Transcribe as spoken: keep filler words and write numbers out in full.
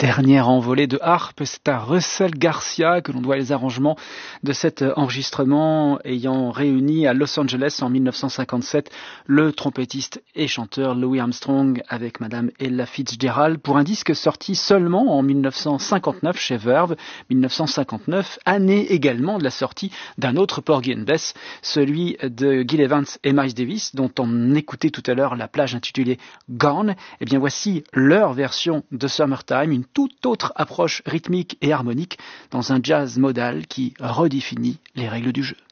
dernière envolée de harpe. C'est à Russell Garcia que l'on doit les arrangements de cet enregistrement ayant réuni à Los Angeles en mille neuf cent cinquante-sept le trompettiste et chanteur Louis Armstrong avec Madame Ella Fitzgerald pour un disque sorti seulement en mille neuf cent cinquante-neuf chez Verve, mille neuf cent cinquante-neuf, année également de la sortie d'un autre Porgy and Bess, celui de Gil Evans et Miles Davis, dont on écoutait tout à l'heure la plage intitulée Gone. Eh bien voici leur version de Summertime, une toute autre approche rythmique et harmonique dans un jazz modal qui redéfinit les règles du jeu.